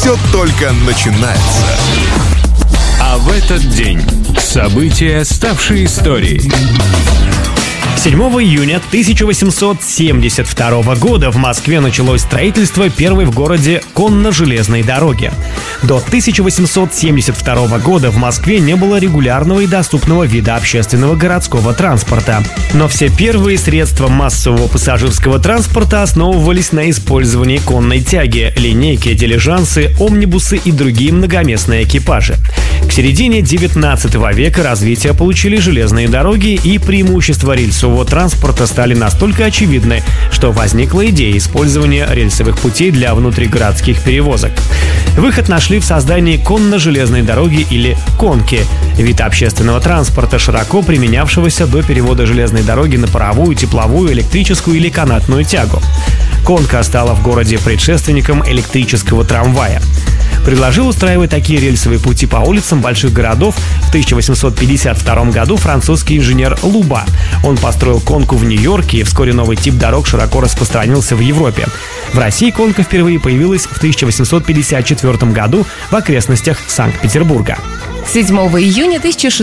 все только начинается. А в этот день события, ставшие историей. 7 июня 1872 года в Москве началось строительство первой в городе конно-железной дороги. До 1872 года в Москве не было регулярного и доступного вида общественного городского транспорта. Но все первые средства массового пассажирского транспорта основывались на использовании конной тяги, линейки, дилижансы, омнибусы и другие многоместные экипажи. К середине 19 века развитие получили железные дороги, и преимущества рельсового транспорта стали настолько очевидны, что возникла идея использования рельсовых путей для внутригородских перевозок. Выход нашли в создании конно-железной дороги или конки, вид общественного транспорта, широко применявшегося до перевода железной дороги на паровую, тепловую, электрическую или канатную тягу. Конка стала в городе предшественником электрического трамвая. Предложил устраивать такие рельсовые пути по улицам больших городов в 1852 году французский инженер Луба. Он построил конку в Нью-Йорке, и вскоре новый тип дорог широко распространился в Европе. В России конка впервые появилась в 1854 году в окрестностях Санкт-Петербурга. 7 июня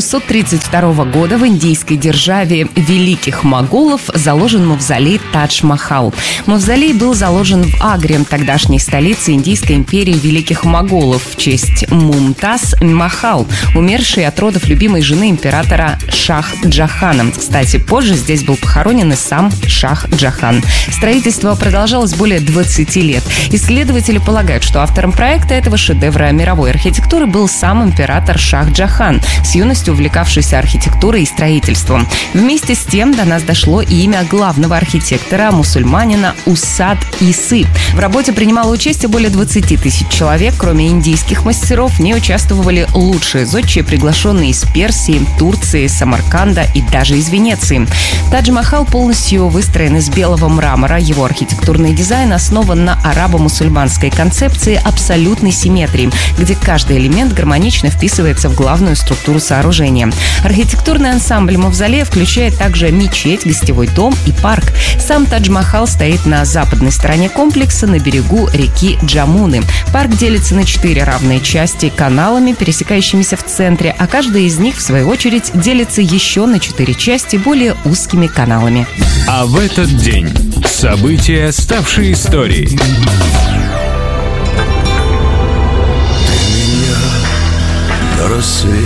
1632 года в индийской державе Великих Моголов заложен мавзолей Тадж-Махал. Мавзолей был заложен в Агре, тогдашней столице Индийской империи Великих Моголов, в честь Мумтаз Махал, умершей от родов любимой жены императора Шах-Джахана. Кстати, позже здесь был похоронен и сам Шах-Джахан. Строительство продолжалось более 20 лет. Исследователи полагают, что автором проекта этого шедевра мировой архитектуры был сам император Шах-Джахан, с юностью увлекавшийся архитектурой и строительством. Вместе с тем до нас дошло и имя главного архитектора, мусульманина Усад-Исы. В работе принимало участие более 20 тысяч человек. Кроме индийских мастеров, в ней участвовали лучшие зодчие, приглашенные из Персии, Турции, Самарканда и даже из Венеции. Тадж-Махал полностью выстроен из белого мрамора. Его архитектурный дизайн основан на арабо-мусульманской концепции абсолютной симметрии, где каждый элемент гармонично вписывается в главную структуру сооружения. Архитектурный ансамбль мавзолея включает также мечеть, гостевой дом и парк. Сам Тадж-Махал стоит на западной стороне комплекса на берегу реки Джамуны. Парк делится на 4 равные части каналами, пересекающимися в центре, а каждая из них, в свою очередь, делится еще на 4 части более узкими каналами. А в этот день события, ставшие историей. На рассвете